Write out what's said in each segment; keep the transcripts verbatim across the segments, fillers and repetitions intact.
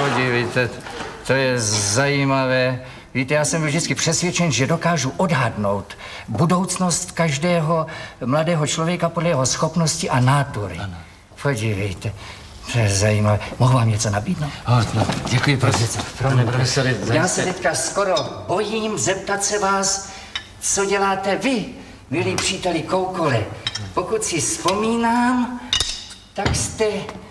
podívejte, to je zajímavé. Víte, já jsem byl vždycky přesvědčen, že dokážu odhadnout budoucnost každého mladého člověka podle jeho schopnosti a nátury. Ano. Podívejte, to je zajímavé. Mohu vám něco nabídnout? Oh, no, děkuji, prosím. Pane profesore, já se teďka skoro bojím zeptat se vás, co děláte vy, milí příteli Koukole. Pokud si vzpomínám, tak jste...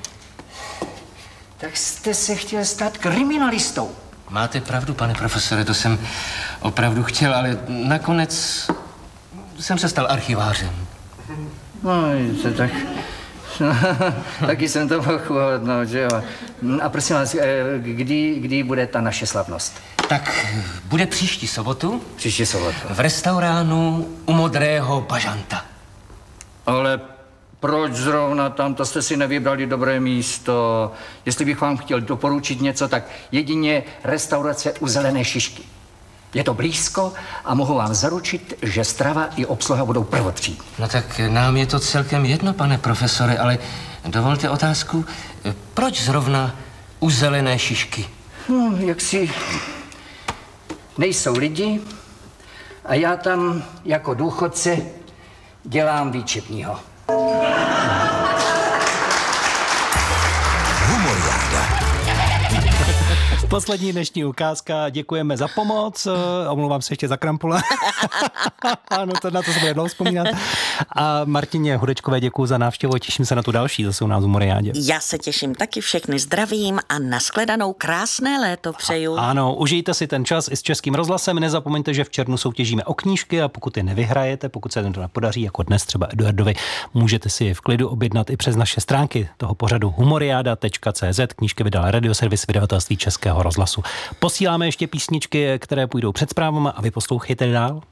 tak jste se chtěl stát kriminalistou. Máte pravdu, pane profesore, to jsem opravdu chtěl, ale nakonec jsem se stal archivářem. No, víte, tak... taky jsem to mohl uhodnout, že jo. A prosím vás, kdy, kdy bude ta naše slavnost? Tak bude příští sobotu. Příští sobotu. V restauránu u Modrého bažanta. Ale proč zrovna tam? To jste si nevybrali dobré místo. Jestli bych vám chtěl doporučit něco, tak jedině restaurace u Zelené šišky. Je to blízko a mohu vám zaručit, že strava i obsluha budou prvotřídní. No tak nám je to celkem jedno, pane profesore, ale dovolte otázku, proč zrovna u Zelené šišky? No, jak si nejsou lidi a já tam jako důchodce dělám výčepního. Poslední dnešní ukázka, děkujeme za pomoc, omlouvám se ještě za krampule, ano, to, na to se bude dlouho vzpomínat. A Martině Hudečkové děkuju za návštěvu, těším se na tu další, zase u nás v Humoriádě. Já se těším taky, všechny zdravím a nashledanou, krásné léto přeju. A, ano, užijte si ten čas i s Českým rozhlasem, nezapomeňte, že v červnu soutěžíme o knížky a pokud je nevyhrajete, pokud se to nepodaří, jako dnes třeba Eduardovi, můžete si je v klidu objednat i přes naše stránky toho pořadu humoriada tečka cé zet, knížky vydal Radioservis vydavatelství Českého rozhlasu. Posíláme ještě písničky, které půjdou před zprávami a vy poslouchejte dál.